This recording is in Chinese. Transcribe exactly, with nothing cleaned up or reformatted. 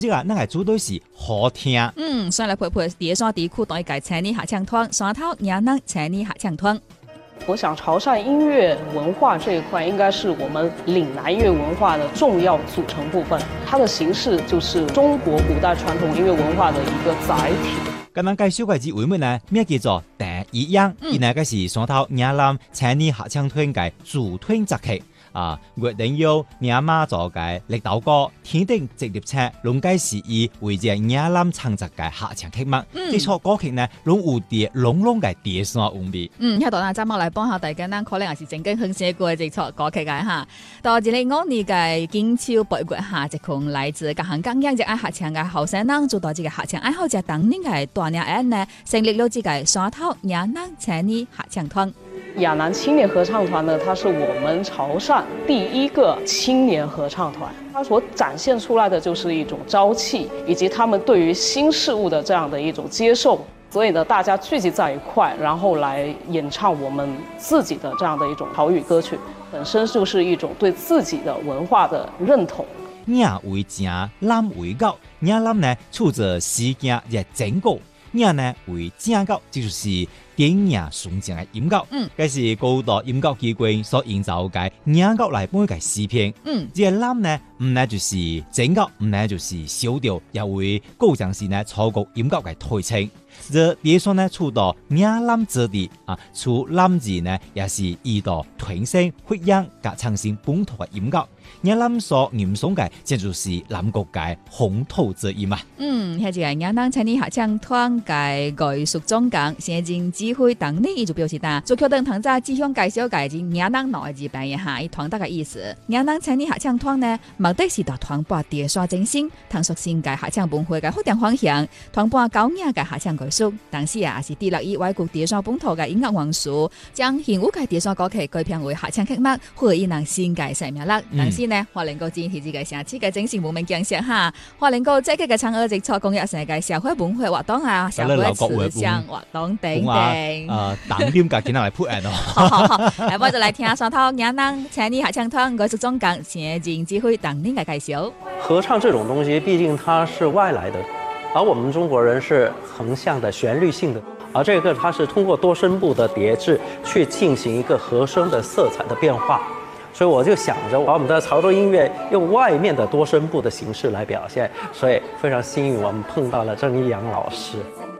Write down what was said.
这个咱系主对是好听。 嗯，先来陪陪第三地区台嘅青年合唱团，山头亚人青年合唱团。 我想潮汕音乐文化这一块应该是我们岭南音乐文化的重要组成部分，它的形式就是中国古代传统音乐文化的一个载体。 咁咱介绍嘅支位物呢，名叫做第一样，伊呢个是山头亚人青年合唱团嘅主团集曲。啊，月定要娘妈做嘅力斗歌，天顶直列车，拢介是以为只娘男创作嘅合唱曲目。呢首歌曲呢，拢有啲浓浓嘅第三韵味。 嗯，喺度呢，今日嚟幫下大家，咱可能也是曾經哼寫過嘅一首歌曲嘅哈。到二零五年嘅金秋八月下，一群來自各行各業嘅愛合唱嘅後生人，做到這個合唱愛好者當年嘅大年日呢，成立了這個山頭亞人青年合唱團。 亞南青年合唱團呢，它是我們潮汕第一個青年合唱團，它所展現出來的就是一種朝氣，以及他們對於新事物的這樣的一種接受。所以呢，大家聚集在一塊，然後來演唱我們自己的這樣的一種潮語歌曲，本身就是一種對自己的文化的認同。 娘為正，男為狗，娘男呢處着時間嘅整個，娘呢為正狗，這就是電影純正嘅音樂。嗯，這是高度音樂機關所營造嘅娘狗來本嘅視頻。嗯，這個男呢唔呢就是整狗，唔呢就是小調，也為高將士呢錯覺音樂嘅推稱。這第三呢，處到娘男之地啊，處男字呢也是依度團聲發揚及呈現本土嘅音樂。娘男所吟誦嘅，這就是南國嘅紅土之音啊。 嗯，係一個亞人青年合唱團嘅藝術總監謝進指揮當年，伊就表示啦，做決定同在只想介紹嘅係亞人內字扮一下，以團隊嘅意思。亞人青年合唱團呢，目的是到傳播第三精神，探索新嘅合唱文化嘅發展方向，傳播高雅嘅合唱藝術。當時啊，是致力於外國第三本土嘅音樂元素，將現有嘅第三歌曲改編為合唱曲目，賦予人新嘅生命力。當時呢，華能夠展現自己城市嘅精神文明景象哈，華能夠積極嘅參與直錯公益成嘅社會文化活動啊，社會慈善活動等等。 誒，等點解見到嚟潑人咯？ 好好好，嚟我就嚟聽下山頭亞人青年合唱團藝術總監謝進指揮當年嘅介紹。 合唱這種東西，畢竟它是外來的。而我們中國人是橫向的、旋律性的，而這個它是通過多聲部的疊制去進行一個和聲的色彩的變化，所以我就想着把我們的潮州音樂用外面的多聲部的形式來表現，所以非常幸運我們碰到了鄭一陽老師。